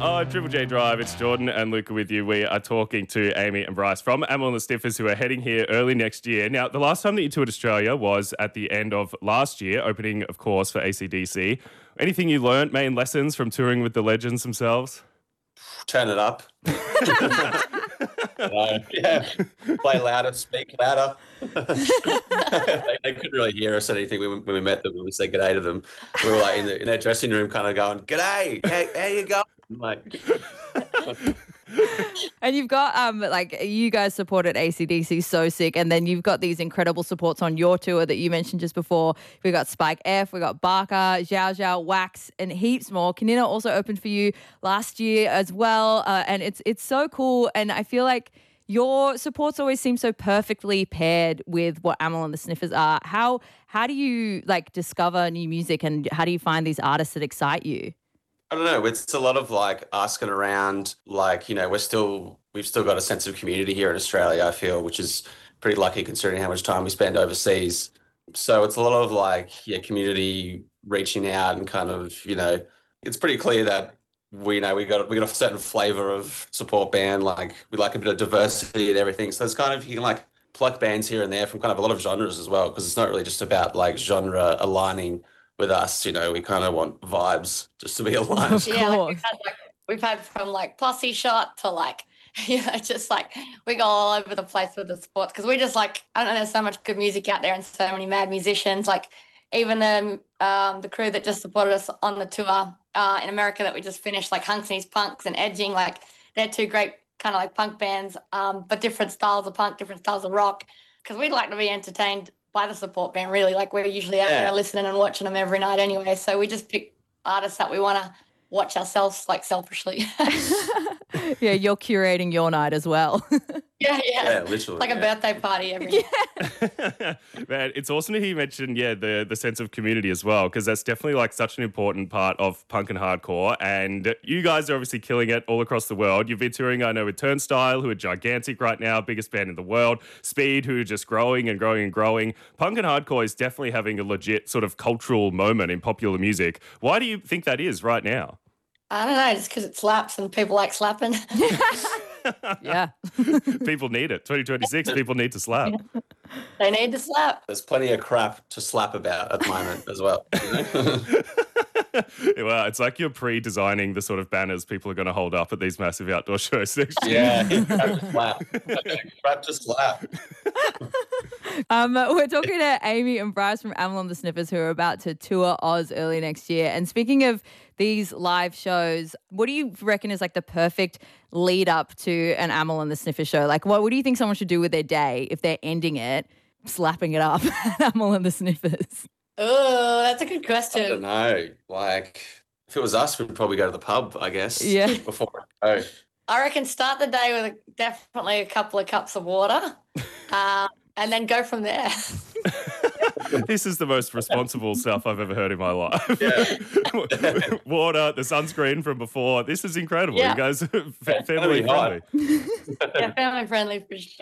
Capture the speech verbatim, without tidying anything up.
Oh, Triple J Drive, it's Jordan and Luca with you. We are talking to Amy and Bryce from Amyl and the Sniffers, who are heading here early next year. Now, the last time that you toured Australia was at the end of last year, opening, of course, for A C D C. Anything you learnt, main lessons from touring with the legends themselves? Turn it up. uh, yeah, play louder, speak louder. they, they couldn't really hear us or anything when we, when we met them. When we said g'day to them, we were like in, the, in their dressing room, kind of going, "G'day, how, how you going?" Like, and you've got um like you guys supported A C D C, so sick, and then you've got these incredible supports on your tour that you mentioned just before. We got Spike F, we got Barker, Zhao Zhao, Wax, and heaps more. Kanina also opened for you last year as well, uh, and it's it's so cool. And I feel like your supports always seem so perfectly paired with what Amyl and the Sniffers are. How how do you like discover new music, and how do you find these artists that excite you? I don't know. It's a lot of like asking around. Like, you know, we're still we've still got a sense of community here in Australia, I feel, which is pretty lucky considering how much time we spend overseas. So it's a lot of like, yeah, community reaching out and kind of, you know, it's pretty clear that we you know we got we got a certain flavour of support band. Like we like a bit of diversity and everything. So it's kind of you can like pluck bands here and there from kind of a lot of genres as well, because it's not really just about like genre aligning with us. You know, we kind of want vibes just to be aligned. Yeah, like we've had like we've had from like Posse Shot to like, you know, just like we go all over the place with the sports, because we just like, I don't know, there's so much good music out there and so many mad musicians. Like even the um the crew that just supported us on the tour uh in America that we just finished, like Hunks and His Punks and Edging, like they're two great kind of like punk bands, um but different styles of punk, different styles of rock, because we'd like to be entertained by the support band, really. Like we're usually out Yeah. there listening and watching them every night anyway, so we just pick artists that we want to watch ourselves, like selfishly. Yeah, you're curating your night as well. yeah, yeah, Yeah, literally. like a yeah. birthday party every night. Man, it's awesome to hear you mention, yeah, the, the sense of community as well, because that's definitely like such an important part of punk and hardcore. And you guys are obviously killing it all across the world. You've been touring, I know, with Turnstile, who are gigantic right now, biggest band in the world. Speed, who are just growing and growing and growing. Punk and hardcore is definitely having a legit sort of cultural moment in popular music. Why do you think that is right now? I don't know, just because it slaps and people like slapping. Yeah. People need it. twenty twenty-six, people need to slap. They need to slap. There's plenty of crap to slap about at the moment as well. You know? Well, it's like you're pre-designing the sort of banners people are going to hold up at these massive outdoor shows next year. Yeah, crap to slap. Crap to slap. Um, we're talking to Amy and Bryce from Amyl and the Sniffers, who are about to tour Oz early next year. And speaking of these live shows, what do you reckon is like the perfect lead up to an Amyl and the Sniffers show? Like, what, what do you think someone should do with their day if they're ending it, slapping it up at Amyl and the Sniffers? Oh, that's a good I don't question. know. Like, if it was us, we'd probably go to the pub, I guess. Yeah. Before we go. I reckon start the day with a, definitely a couple of cups of water, uh, and then go from there. This is the most responsible stuff I've ever heard in my life. Yeah. Water, the sunscreen from before. This is incredible. Yeah. You guys are fa- Yeah, it's gonna family be hot. friendly. Yeah, family friendly for sure.